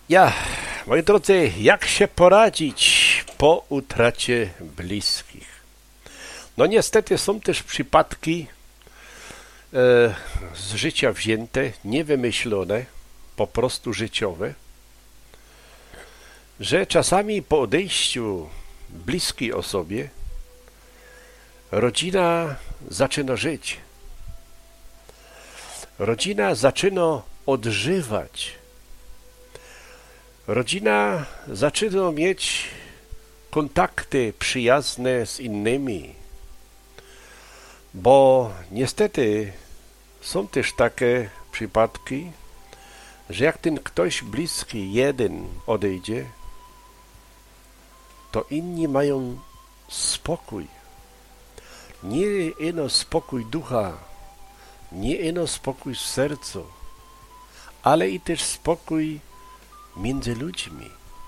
Ja, moi drodzy, jak się poradzić po utracie bliskich? No niestety są też przypadki z życia wzięte, niewymyślone, po prostu życiowe, że czasami po odejściu bliskiej osobie rodzina zaczyna żyć. Rodzina zaczyna odżywać. Rodzina zaczyna mieć kontakty przyjazne z innymi, bo niestety są też takie przypadki, że jak ten ktoś bliski jeden odejdzie, to inni mają spokój. Nie ino spokój ducha, nie ino spokój w sercu, ale i też spokój między ludźmi.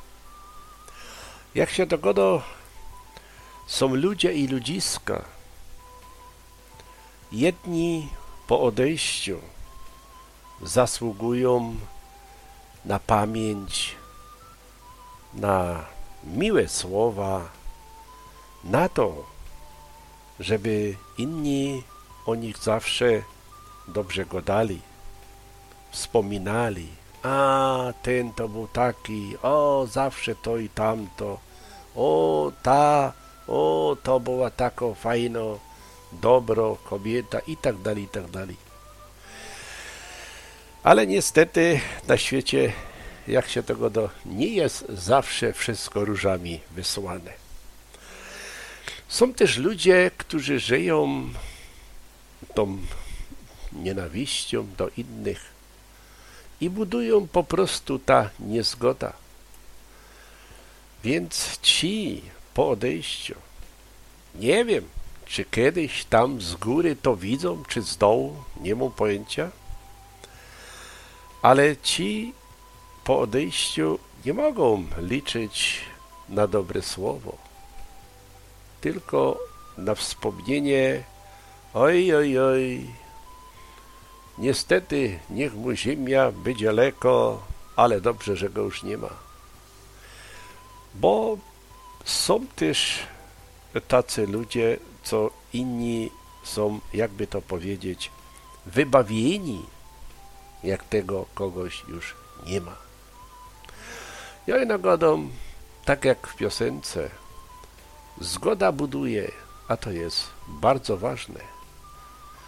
Jak się dogodą, są ludzie i ludziska. Jedni po odejściu zasługują na pamięć, na miłe słowa, na to, żeby inni o nich zawsze dobrze gadali, wspominali. A, ten to był taki, o, zawsze to i tamto, to była taka fajna, dobro, kobieta i tak dalej, i tak dalej. Ale niestety na świecie, jak się tego nie jest zawsze wszystko różami wysłane. Są też ludzie, którzy żyją tą nienawiścią do innych, i budują po prostu ta niezgoda. Więc ci po odejściu, nie wiem, czy kiedyś tam z góry to widzą, czy z dołu, nie mam pojęcia, ale ci po odejściu nie mogą liczyć na dobre słowo, tylko na wspomnienie, oj, niestety, niech mu ziemia będzie daleko, ale dobrze, że go już nie ma. Bo są też tacy ludzie, co inni są, jakby to powiedzieć, wybawieni, jak tego kogoś już nie ma. Ja i nagodą, tak jak w piosence, zgoda buduje, a to jest bardzo ważne.